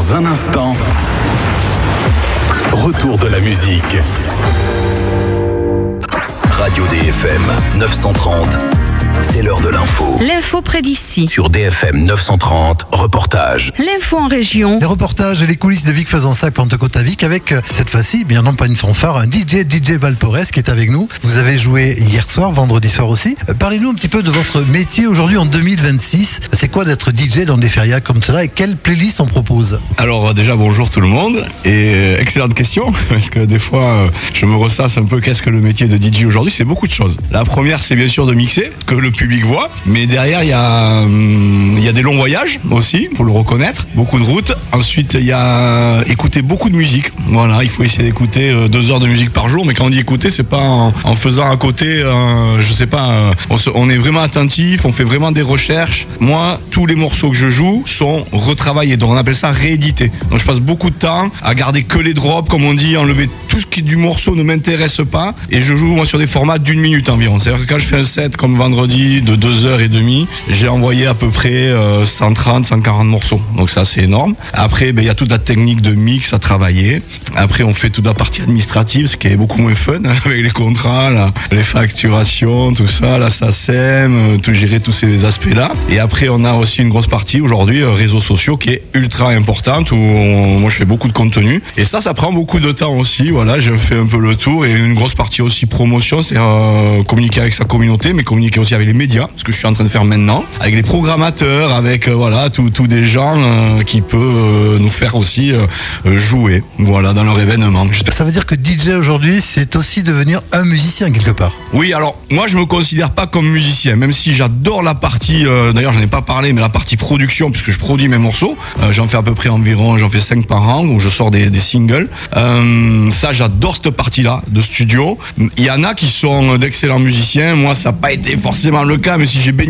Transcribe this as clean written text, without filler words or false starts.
Dans un instant, retour de la musique. Radio DFM 930, c'est l'heure de l'info. L'info près d'ici. Sur DFM 930, reportage. L'info en région. Les reportages et les coulisses de Vic Fezensac, Pentecôte à Vic, avec cette fois-ci, bien non pas une fanfare, un DJ Valporès qui est avec nous. Vous avez joué hier soir, vendredi soir aussi. Parlez-nous un petit peu de votre métier aujourd'hui en 2026. C'est quoi d'être DJ dans des férias comme cela et quelle playlist on propose? Alors déjà bonjour tout le monde et excellente question parce que des fois je me ressasse un peu qu'est-ce que le métier de DJ aujourd'hui. C'est beaucoup de choses. La première c'est bien sûr de mixer, que le public voit, mais derrière il y a des longs voyages aussi, faut le reconnaître, beaucoup de routes. Ensuite il y a écouter beaucoup de musique. Voilà, il faut essayer d'écouter 2 heures de musique par jour, mais quand on dit écouter, c'est pas en faisant à côté, je sais pas, on est vraiment attentif, on fait vraiment des recherches. Moi, tous les morceaux que je joue sont retravaillés, donc on appelle ça réédité. Donc je passe beaucoup de temps à garder que les drops, comme on dit, enlever tout ce qui du morceau ne m'intéresse pas, et je joue moi sur des formats d'1 minute environ. C'est-à-dire que quand je fais un set comme vendredi de 2h30, j'ai envoyé à peu près 130, 140 morceaux. Donc ça c'est énorme. Après, il y a toute la technique de mix à travailler. Après, on fait toute la partie administrative, ce qui est beaucoup moins fun, avec les contrats, là, les facturations, tout ça, la SACEM, tout gérer tous ces aspects-là. Et après, on a aussi une grosse partie aujourd'hui, réseaux sociaux, qui est ultra importante, où moi je fais beaucoup de contenu. Et ça prend beaucoup de temps aussi. Voilà, je fais un peu le tour, et une grosse partie aussi promotion, c'est communiquer avec sa communauté, mais communiquer aussi avec les médias, ce que je suis en train de faire maintenant, avec les programmateurs, avec voilà, tous des gens qui peuvent nous faire aussi jouer, voilà, dans leur événement. Ça veut dire que DJ aujourd'hui, c'est aussi devenir un musicien quelque part. Oui, alors moi je me considère pas comme musicien, même si j'adore la partie, d'ailleurs j'en ai pas parlé, mais la partie production, puisque je produis mes morceaux, j'en fais à peu près j'en fais 5 par an, où je sors des singles. Ça, j'adore cette partie-là de studio. Il y en a qui sont d'excellents musiciens, moi ça n'a pas été forcément le cas, mais si j'ai baigné